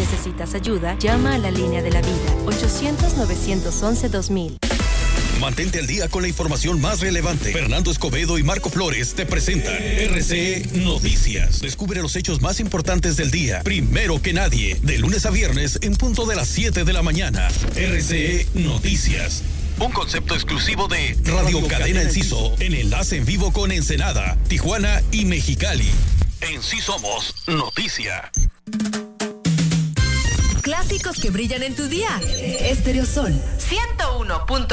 necesitas ayuda, llama a la línea de la vida, 800-911-2000. Mantente al día con la información más relevante. Fernando Escobedo y Marco Flores te presentan RCE Noticias. Descubre los hechos más importantes del día, primero que nadie, de lunes a viernes en punto de las 7 de la mañana. RCE Noticias. Un concepto exclusivo de Radio Cadena Enciso, en enlace en vivo con Ensenada, Tijuana y Mexicali. En Sí Somos Noticia. Clásicos que brillan en tu día. Estéreo Sol 101.